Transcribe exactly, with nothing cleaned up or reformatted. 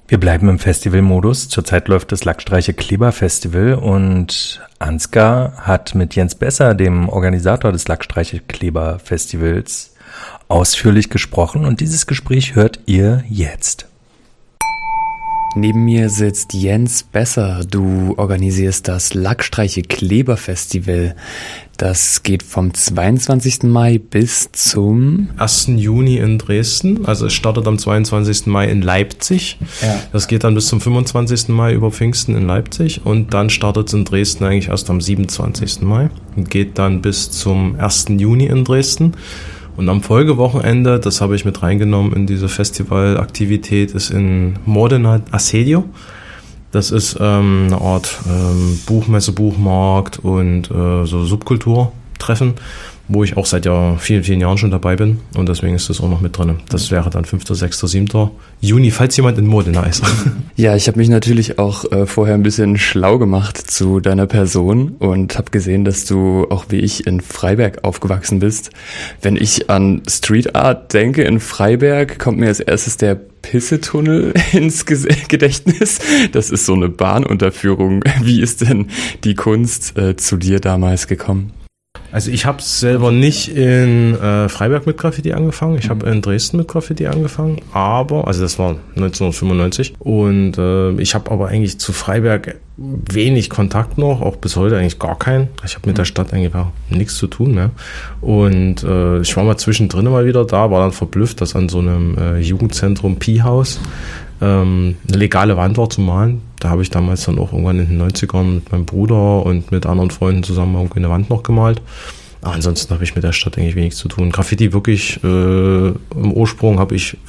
Wir bleiben im Festivalmodus. Zurzeit läuft das Lackstreiche Kleber-Festival und Ansgar hat mit Jens Besser, dem Organisator des Lackstreiche Kleber-Festivals, ausführlich gesprochen und dieses Gespräch hört ihr jetzt. Neben mir sitzt Jens Besser. Du organisierst das Lackstreiche Kleber Festival. Das geht vom zweiundzwanzigsten Mai bis zum ersten Juni in Dresden. Also es startet am zweiundzwanzigsten Mai in Leipzig. Ja. Das geht dann bis zum fünfundzwanzigsten Mai über Pfingsten in Leipzig. Und dann startet es in Dresden eigentlich erst am siebenundzwanzigsten Mai. Und geht dann bis zum ersten Juni in Dresden. Und am Folgewochenende, das habe ich mit reingenommen in diese Festivalaktivität, ist in Modena Assedio. Das ist ähm, eine Art ähm, Buchmesse, Buchmarkt und äh, so Subkulturtreffen, wo ich auch seit ja vielen, vielen Jahren schon dabei bin. Und deswegen ist das auch noch mit drin. Das wäre dann fünfter, sechster, siebter Juni, falls jemand in Modena ist. Ja, ich habe mich natürlich auch äh, vorher ein bisschen schlau gemacht zu deiner Person und habe gesehen, dass du auch wie ich in Freiberg aufgewachsen bist. Wenn ich an Street Art denke in Freiberg, kommt mir als erstes der Pissetunnel ins Gedächtnis. Das ist so eine Bahnunterführung. Wie ist denn die Kunst äh, zu dir damals gekommen? Also ich habe selber nicht in äh, Freiberg mit Graffiti angefangen, ich habe in Dresden mit Graffiti angefangen, aber, also das war neunzehnhundertfünfundneunzig und äh, ich habe aber eigentlich zu Freiberg wenig Kontakt noch, auch bis heute eigentlich gar keinen. Ich habe mit der Stadt eigentlich auch nichts zu tun mehr. Und äh, ich war mal zwischendrin mal wieder da, war dann verblüfft, dass an so einem äh, Jugendzentrum Pi-Haus ähm, eine legale Wand war zu malen. Da habe ich damals dann auch irgendwann in den neunzigern mit meinem Bruder und mit anderen Freunden zusammen irgendwie eine Wand noch gemalt. Aber ansonsten habe ich mit der Stadt eigentlich wenig zu tun. Graffiti wirklich äh, im Ursprung habe ich